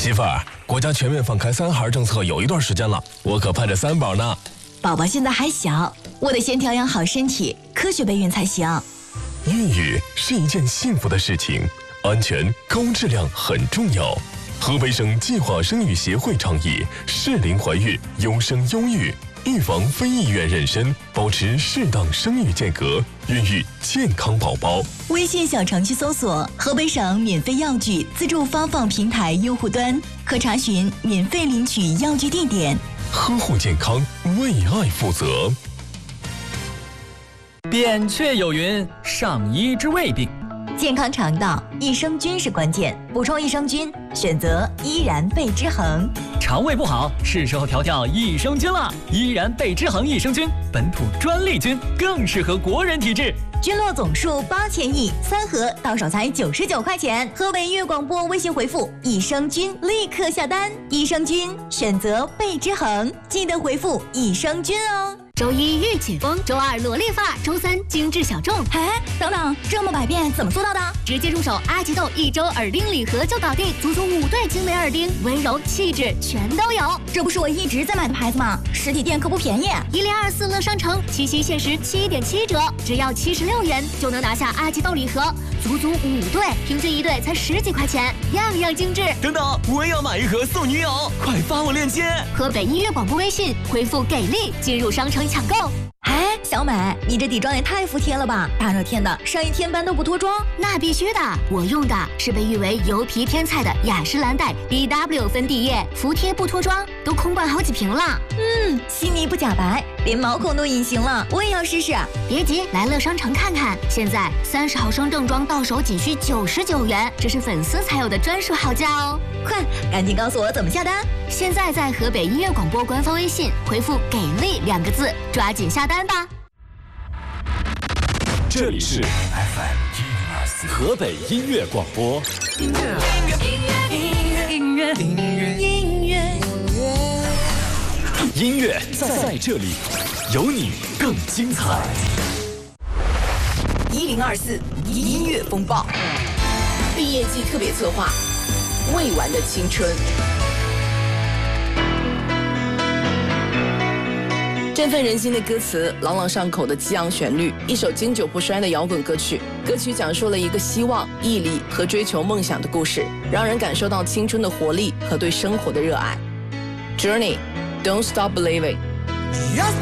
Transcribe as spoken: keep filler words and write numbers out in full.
媳妇儿，国家全面放开三孩政策有一段时间了，我可盼着三宝呢。 宝宝现在还小，我得先调养好身体，科学备孕才行。 孕育是一件幸福的事情，安全高质量很重要。河北省计划生育协会倡议适龄怀孕，优生优育，预防非意愿妊娠，保持适当生育间隔，孕育健康宝宝。 微信小程序搜索河北省免费药具自助发放平台用户端，可查询免费领取药具地点。 呵护健康，为爱负责。 扁鹊有云：上医治未病。 健康肠道，益生菌是关键，补充益生菌，选择依然贝之恒。 肠胃不好，是时候调调益生菌了。依然贝之恒益生菌，本土专利菌，更适合国人体质。 菌落总数八千亿，三盒到手才九十九块钱。河北音乐广播微信回复益生菌，立刻下单。益生菌选择贝之恒，记得回复益生菌哦。 周一御姐风，周二萝莉发，周三精致小众。 哎，等等，这么百变怎么做到的？ 直接入手阿吉豆一周耳钉礼盒就搞定，足足五对精美耳钉，温柔气质全都有。 这不是我一直在买的牌子吗？实体店可不便宜。 一零二四乐商城七夕限时七点七折，只要七十六元就能拿下阿吉豆礼盒，足足五对，平均一对才十几块钱，样样精致。 等等，我也要买一盒送女友，快发我链接。 河北音乐广播微信回复给力进入商城抢购。 哎，小美，你这底妆也太服帖了吧！大热天的，上一天班都不脱妆？ 那必须的，我用的是被誉为油皮天菜的雅诗兰黛 B W 粉底液，服帖不脱妆，都空灌好几瓶了。 嗯，细腻不假白，连毛孔都隐形了，我也要试试。 别急，来乐商城看看，现在三十毫升正装到手仅需九十九元，这是粉丝才有的专属好价哦！ 快，赶紧告诉我怎么下单。 现在在河北音乐广播官方微信回复“给力”两个字，抓紧下单吧。 这里是 F M 一零二四河北音乐广播。音乐，音乐，音乐，音乐，音乐，音乐，音乐在这里，有你更精彩。 一零二四音乐风暴，毕业季特别策划，未完的青春。振奋人心的歌词，朗朗上口的激昂旋律，一首经久不衰的摇滚歌曲。歌曲讲述了一个希望、毅力和追求梦想的故事，让人感受到青春的活力和对生活的热爱。Journey, Don't Stop Believing。